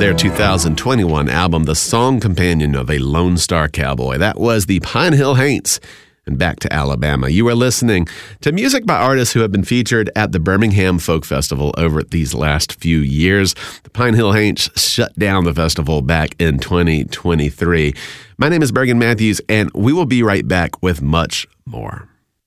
their 2021 album, The Song Companion of a Lone Star Cowboy. That was the Pine Hill Haints. And back to Alabama. You are listening to music by artists who have been featured at the Birmingham Folk Festival over these last few years. The Pine Hill Haints shut down the festival back in 2023. My name is Bergen Matthews, and we will be right back with much more.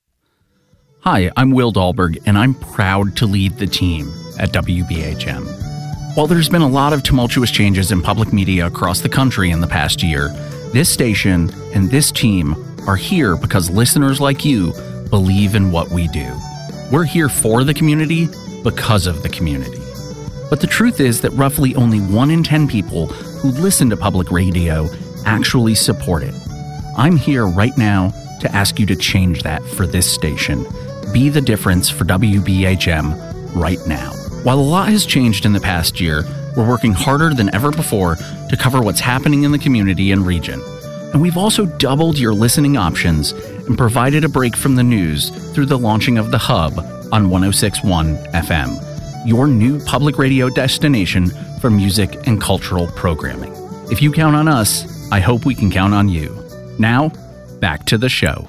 Hi, I'm Will Dahlberg, and I'm proud to lead the team at WBHM. While there's been a lot of tumultuous changes in public media across the country in the past year, this station and this team are here because listeners like you believe in what we do. We're here for the community because of the community. But the truth is that roughly only 1 in 10 people who listen to public radio actually support it. I'm here right now to ask you to change that for this station. Be the difference for WBHM right now. While a lot has changed in the past year, we're working harder than ever before to cover what's happening in the community and region. And we've also doubled your listening options and provided a break from the news through the launching of The Hub on 106.1 FM, your new public radio destination for music and cultural programming. If you count on us, I hope we can count on you. Now, back to the show.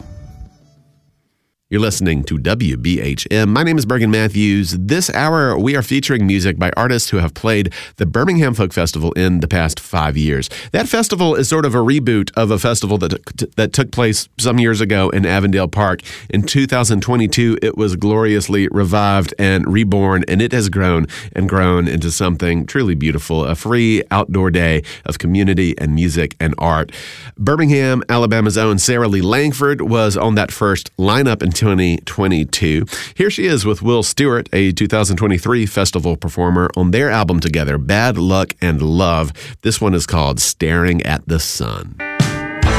You're listening to WBHM. My name is Bergen Matthews. This hour, we are featuring music by artists who have played the Birmingham Folk Festival in the past 5 years. That festival is sort of a reboot of a festival that took place some years ago in Avondale Park. In 2022, it was gloriously revived and reborn, and it has grown and grown into something truly beautiful, a free outdoor day of community and music and art. Birmingham, Alabama's own Sarah Lee Langford was on that first lineup in 2022. Here she is with Will Stewart, a 2023 festival performer, on their album together, Bad Luck and Love. This one is called Staring at the Sun.